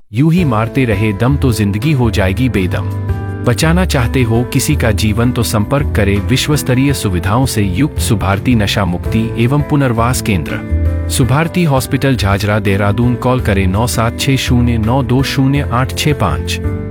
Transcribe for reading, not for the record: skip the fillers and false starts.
यूं ही मारते रहे दम तो जिंदगी हो जाएगी बेदम। बचाना चाहते हो किसी का जीवन तो संपर्क करें विश्वस्तरीय सुविधाओं से युक्त सुभारती नशा मुक्ति एवं पुनर्वास केंद्र। सुभारती हॉस्पिटल झाझरा देहरादून। कॉल करें 9760920865।